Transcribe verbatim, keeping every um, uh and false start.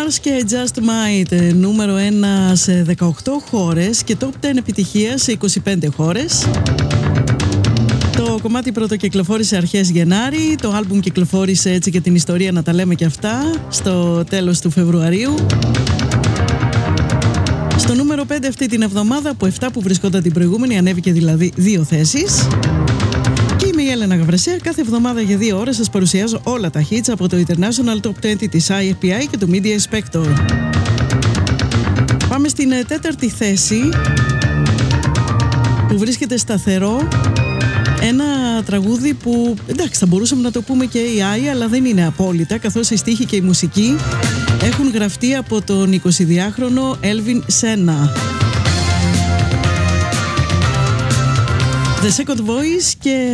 Mars και Just Might, νούμερο ένα σε δεκαοκτώ χώρες και top δέκα επιτυχία σε είκοσι πέντε χώρες. Το κομμάτι πρωτοκυκλοφόρησε αρχές Γενάρη, το άλμπουμ κυκλοφόρησε έτσι και την ιστορία να τα λέμε και αυτά στο τέλος του Φεβρουαρίου. Στο νούμερο πέντε αυτή την εβδομάδα, από επτά που βρισκόταν την προηγούμενη, ανέβηκε δηλαδή δύο θέσεις. Και είμαι η Έλενα Γαβρεσέα, κάθε εβδομάδα για δύο ώρες σας παρουσιάζω όλα τα hits από το International Top είκοσι της άι εφ πι άι και του Media Inspector. Πάμε στην τέταρτη θέση που βρίσκεται σταθερό. Ένα τραγούδι που, εντάξει, θα μπορούσαμε να το πούμε και έι άι, αλλά δεν είναι απόλυτα, καθώς η στίχη και η μουσική έχουν γραφτεί από τον εικοσιδυάχρονο Elvin Sena. The Second Voice και